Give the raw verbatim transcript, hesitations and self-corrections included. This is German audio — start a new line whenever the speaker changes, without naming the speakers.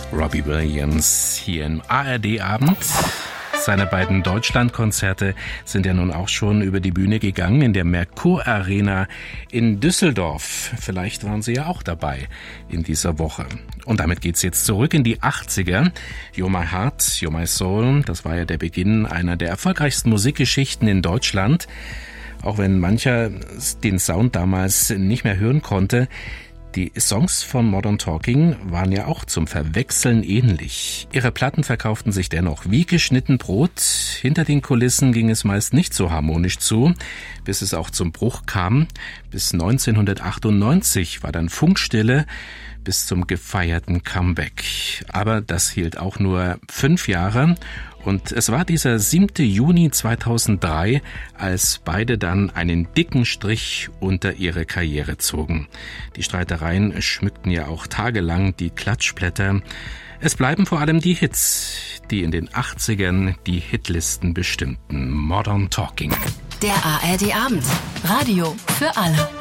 Robbie Williams hier im A R D-Abend. Seine beiden Deutschlandkonzerte sind ja nun auch schon über die Bühne gegangen in der Merkur Arena in Düsseldorf. Vielleicht waren Sie ja auch dabei in dieser Woche. Und damit geht's jetzt zurück in die achtziger. You're My Heart, You're My Soul, das war ja der Beginn einer der erfolgreichsten Musikgeschichten in Deutschland. Auch wenn mancher den Sound damals nicht mehr hören konnte. Die Songs von Modern Talking waren ja auch zum Verwechseln ähnlich. Ihre Platten verkauften sich dennoch wie geschnitten Brot. Hinter den Kulissen ging es meist nicht so harmonisch zu, bis es auch zum Bruch kam. Bis neunzehnhundertachtundneunzig war dann Funkstille bis zum gefeierten Comeback. Aber das hielt auch nur fünf Jahre. Und es war dieser siebte Juni zweitausenddrei, als beide dann einen dicken Strich unter ihre Karriere zogen. Die Streitereien schmückten ja auch tagelang die Klatschblätter. Es bleiben vor allem die Hits, die in den achtzigern die Hitlisten bestimmten. Modern Talking.
Der A R D-Abend. Radio für alle.